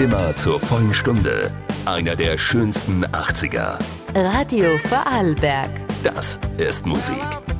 Immer zur vollen Stunde. Einer der schönsten 80er. Radio Vorarlberg. Das ist Musik.